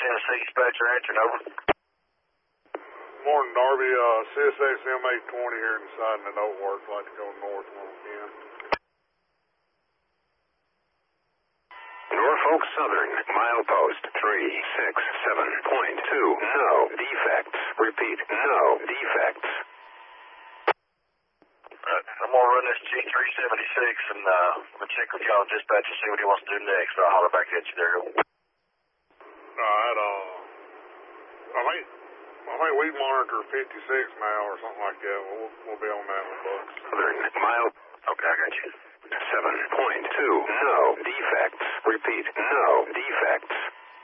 Tennessee dispatcher answering, over. Morning, Darby. CSX M820 here inside the Noteworks. Like to go north when we can. Norfolk Southern, milepost 367.2. No defects. Repeat, no defects. I'm going to run this G376 and I'm going to check with y'all dispatch and see what he wants to do next. I'll holler back at you there. Alright, I think we monitor 56 now or something like that. We'll be on that one, Bucks. Southern, mile. Okay, I got you. 7.2. No defects. Repeat, no defects.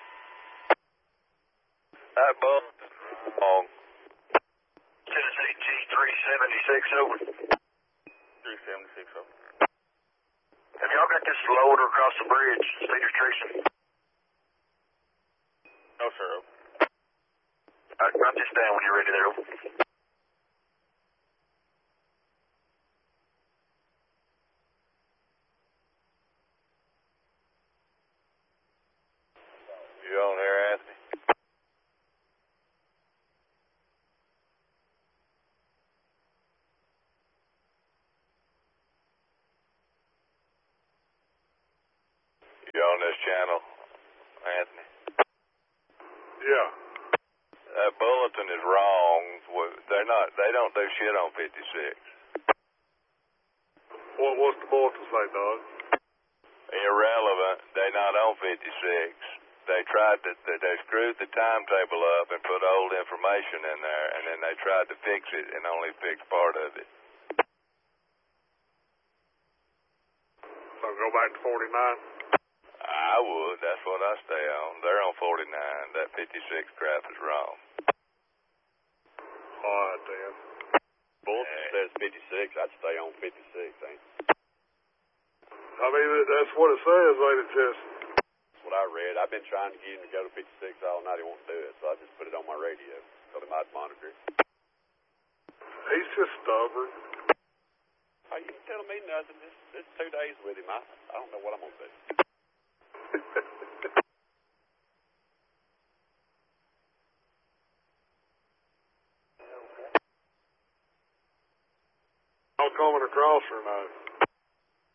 Bub. Long. Tennessee G376, over. 376, over. Have y'all got this loader across the bridge, Cedar Tracy? No, sir. Write this down when you're ready there, over. You on there, Anthony? You on this channel, Anthony? Yeah. That bulletin is wrong. They don't do shit on 56. What's the bulletin say, Doug? Irrelevant. They not on 56. They screwed the timetable up and put old information in there, and then they tried to fix it and only fixed part of it. So go back to 49? I would. That's what I stay on. They're on 49. That 56 crap is wrong. All right, then. Bulletin says 56. I'd stay on 56, ain't it? I mean, that's what it says, ain't it, Jesse? That's what I read. I've been trying to get him to go to 56 all night. He won't do it, so I just put it on my radio. Told him I'd monitor it. He's just stubborn. Oh, you ain't telling me nothing. It's 2 days with him. I don't know what I'm going to do. I'm coming across or no?